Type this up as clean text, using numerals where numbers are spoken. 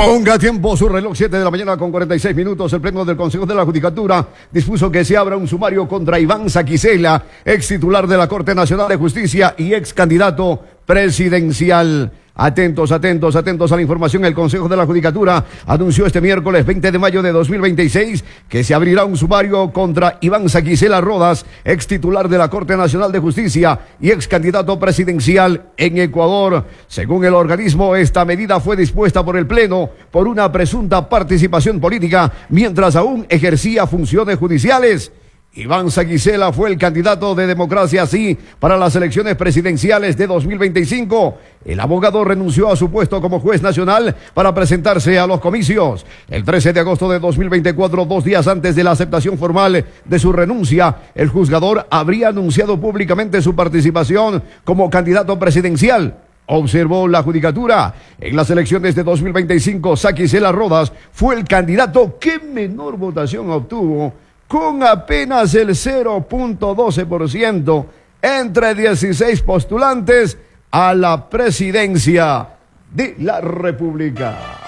Ponga tiempo su reloj, 7 de la mañana con 46 minutos. El Pleno del Consejo de la Judicatura dispuso que se abra un sumario contra Iván Saquicela, ex titular de la Corte Nacional de Justicia y ex candidato presidencial. Atentos a la información. El Consejo de la Judicatura anunció este miércoles 20 de mayo de 2026 que se abrirá un sumario contra Iván Saquicela Rodas, ex titular de la Corte Nacional de Justicia y ex candidato presidencial en Ecuador. Según el organismo, esta medida fue dispuesta por el Pleno por una presunta participación política mientras aún ejercía funciones judiciales. Iván Saquicela fue el candidato de Democracia Sí para las elecciones presidenciales de 2025. El abogado renunció a su puesto como juez nacional para presentarse a los comicios. El 13 de agosto de 2024, 2 días antes de la aceptación formal de su renuncia, el juzgador habría anunciado públicamente su participación como candidato presidencial. Observó la Judicatura. En las elecciones de 2025, Saquicela Rodas fue el candidato que menor votación obtuvo, con apenas el 0.12% entre 16 postulantes a la presidencia de la República.